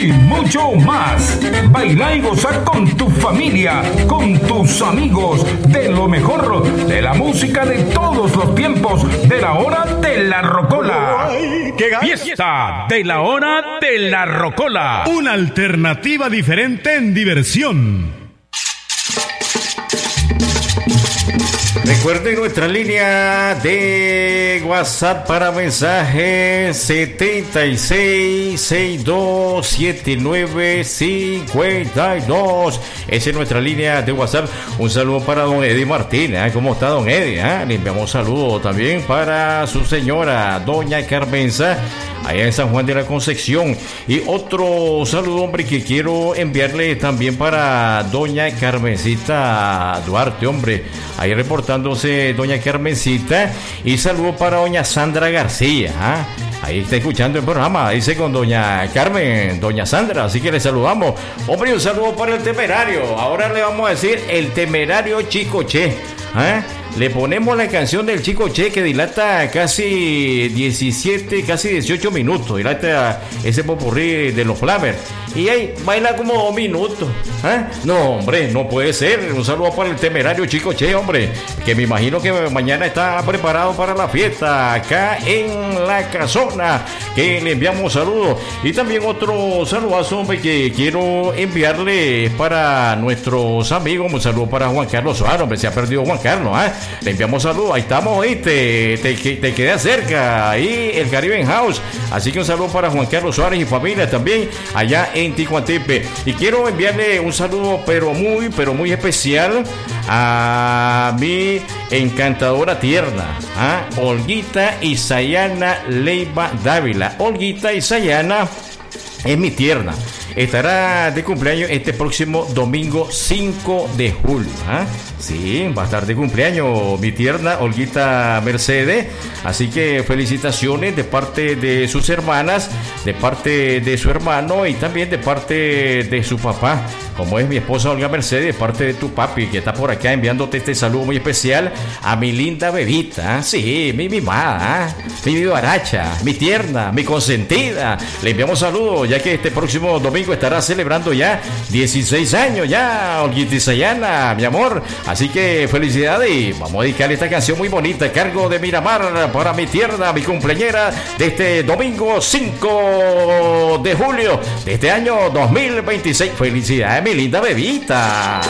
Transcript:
Y mucho más. Baila y gozar con tu familia, con tus amigos, de lo mejor de la música de todos los tiempos, de la hora de la rocola. Fiesta de la hora de la rocola. Una alternativa diferente en diversión. Recuerden nuestra línea de WhatsApp para mensajes 76627952. Esa es nuestra línea de WhatsApp. Un saludo para don Eddie Martínez. ¿Cómo está don Eddie? Le enviamos saludo también para su señora, doña Carmenza, allá en San Juan de la Concepción. Y otro saludo, hombre, que quiero enviarle también para doña Carmencita Duarte, hombre, ahí reportándose doña Carmencita. Y saludo para doña Sandra García, ahí está escuchando el programa, dice con doña Carmen, doña Sandra, así que le saludamos. Hombre, un saludo para el Temerario. Ahora le vamos a decir el Temerario Chicoche. Le ponemos la canción del Chicoche, que dilata casi 17, casi 18 minutos. Dilata ese popurrí de los Flamers. Y ahí baila como 2 minutos. No, hombre, no puede ser. Un saludo para el Temerario Chicoche, hombre, que me imagino que mañana está preparado para la fiesta acá en la casona, que le enviamos saludos. Y también otro saludazo, hombre, que quiero enviarle para nuestros amigos. Un saludo para Juan Carlos Suárez, hombre, se ha perdido Juan Carlos, le enviamos saludos. Ahí estamos, ¿oíste? Te queda cerca ahí el Caribbean House, así que un saludo para Juan Carlos Suárez y familia también allá en Ticuantepe. Y quiero enviarle un saludo pero muy especial a mi encantadora tierna, Olguita Isayana Leiva Dávila. Olguita Isayana es mi tierna. Estará de cumpleaños este próximo domingo 5 de julio. Sí, va a estar de cumpleaños mi tierna Olguita Mercedes. Así que felicitaciones de parte de sus hermanas, de parte de su hermano y también de parte de su papá, como es mi esposa Olga Mercedes, de parte de tu papi, que está por acá enviándote este saludo muy especial a mi linda bebita. Sí, mi mimada, mi vivaracha, mi tierna, mi consentida. Le enviamos saludos, ya que este próximo domingo estará celebrando ya 16 años ya, Olguita Isayana, mi amor. Así que felicidades y vamos a dedicarle esta canción muy bonita a cargo de Miramar para mi tierna, mi cumpleañera de este domingo 5 de julio de este año 2026. Felicidades, mi linda bebita.